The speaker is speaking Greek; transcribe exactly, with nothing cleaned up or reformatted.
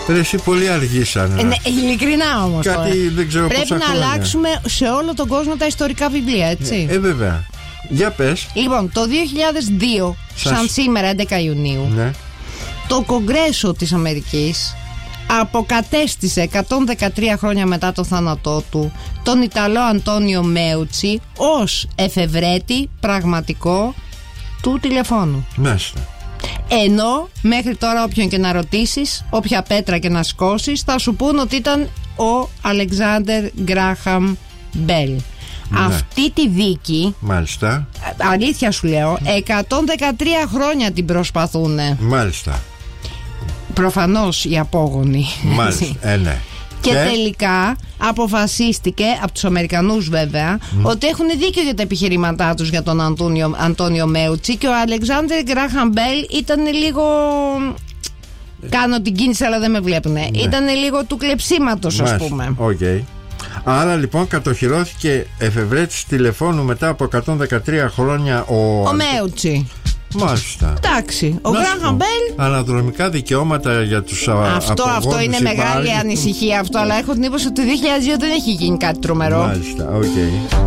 Ρε, εσύ πολύ αργήσανε. Ε, ναι, ειλικρινά όμως. Κάτι τώρα. δεν ξέρω. Πρέπει να χρόνια. αλλάξουμε σε όλο τον κόσμο τα ιστορικά βιβλία, έτσι. Ε, ε βέβαια. Για πες. Λοιπόν, το δύο χιλιάδες δύο, Σας... σαν σήμερα έντεκα Ιουνίου, ναι. το Κογκρέσο της Αμερικής αποκατέστησε εκατόν δεκατρία χρόνια μετά το θάνατό του τον Ιταλό Αντώνιο Μέουτσι ως εφευρέτη πραγματικό του τηλεφώνου. Μάλιστα. Ενώ μέχρι τώρα όποιον και να ρωτήσεις, όποια πέτρα και να σκώσεις, θα σου πούν ότι ήταν ο Αλεξάνδερ Γκράχαμ Μπέλ. Ναι. Αυτή τη δίκη, μάλιστα, αλήθεια σου λέω, εκατόν δεκατρία χρόνια την προσπαθούνε. Μάλιστα. Προφανώς οι απόγονοι. Μάλιστα, ε, ναι. Και, και τελικά αποφασίστηκε, από τους Αμερικανούς βέβαια, mm. ότι έχουν δίκιο για τα επιχειρήματά τους για τον Αντώνιο, Αντώνιο Μέουτσι, και ο Αλεξάνδερ Γκράχαμ Μπέλ ήταν λίγο... Κάνω την κίνηση αλλά δεν με βλέπουνε. Ναι. Ήταν λίγο του κλεψίματος, ας πούμε. Okay. Άρα λοιπόν κατοχυρώθηκε εφευρέτης τηλεφώνου μετά από εκατόν δεκατρία χρόνια ο, ο Μέουτσι. Μάλιστα. Εντάξει. Ο Γκράχαμ Μπέλ. Αναδρομικά δικαιώματα για τους απογόνους. Αυτό, αυτό είναι υπάρχει. Μεγάλη ανησυχία αυτό, αλλά έχω την εντύπωση ότι το δύο χιλιάδες δύο δεν έχει γίνει κάτι τρομερό. Μάλιστα, οκ. Okay.